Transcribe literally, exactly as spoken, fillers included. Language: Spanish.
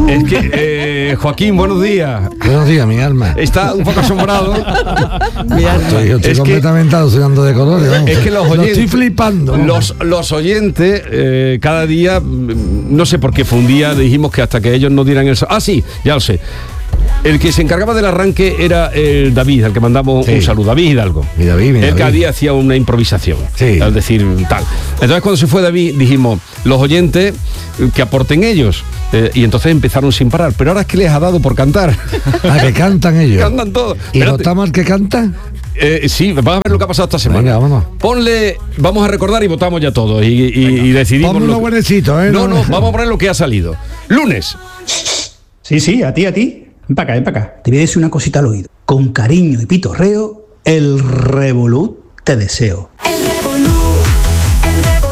Es que, eh, Joaquín, buenos días. Buenos días, mi alma. Está un poco asombrado. Mi alma. Estoy, estoy es completamente alucinando de colores. Vamos. Es que los oyentes... Lo estoy flipando. Los, los oyentes, eh, cada día, no sé por qué fue un día, dijimos que hasta que ellos no dieran el... Ah, sí, ya lo sé. El que se encargaba del arranque era el David, al que mandamos sí. un saludo, David Hidalgo. Mi David, mi Él David. cada día hacía una improvisación, sí. es decir, tal. Entonces cuando se fue David dijimos, los oyentes, que aporten ellos. Eh, y entonces empezaron sin parar, pero ahora es que les ha dado por cantar. Ah, que cantan ellos. Cantan todos. ¿Y votamos al que canta? Eh, sí, vamos a ver lo que ha pasado esta semana. Venga, vámonos. Ponle, vamos a recordar y votamos ya todos. Y, y, y decidimos. Ponle unos buenecitos, ¿eh? No, no, vamos a poner lo que ha salido. Lunes. Sí, sí, a ti, a ti. Ven para acá, ven para acá. Te voy a decir una cosita al oído. Con cariño y pitorreo, el Revolut te deseo.